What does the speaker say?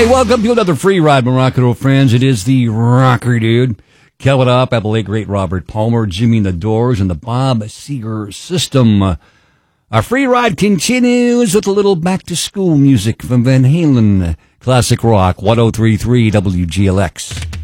Hey, welcome to another free ride, my rock and roll friends. It is the Rocker Dude. Coming up, at the late great Robert Palmer, Jimmy and the Doors, and the Bob Seger System. Our free ride continues with a little back-to-school music from Van Halen. Classic Rock, 103.3 WGLX.